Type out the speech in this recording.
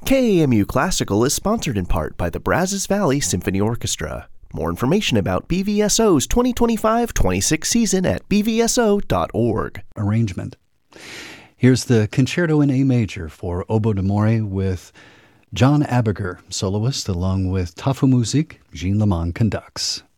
KAMU Classical is sponsored in part by the Brazos Valley Symphony Orchestra. More information about BVSO's 2025-26 season at bvso.org. Arrangement. Here's the Concerto in A Major for Oboe d'Amore with John Abiger, soloist, along with Tafu Music. Jean Lamont conducts.